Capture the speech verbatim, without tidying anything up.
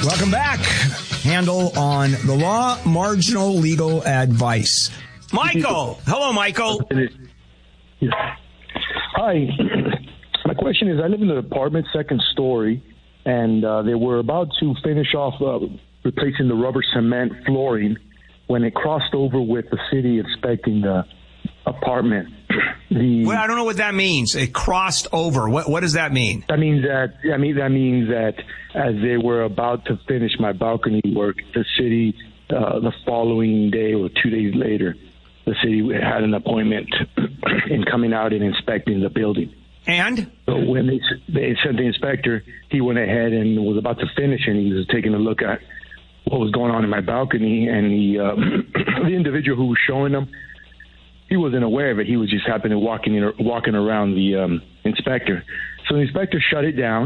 Welcome back. Handle on the law, marginal legal advice. Michael. Hello, Michael. Hi. My question is, I live in an apartment, second story, and uh, they were about to finish off uh, replacing the rubber cement flooring when it crossed over with the city inspecting the apartment. The, well, I don't know what that means. It crossed over. What what does that mean? That means that I mean that means that as they were about to finish my balcony work, the city uh, the following day or two days later, the city had an appointment in coming out and inspecting the building. And so when they they sent the inspector, he went ahead and was about to finish, and he was taking a look at what was going on in my balcony, and the uh, the individual who was showing them, he wasn't aware of it. He was just happening to walking in, walking around the um, inspector. So the inspector shut it down.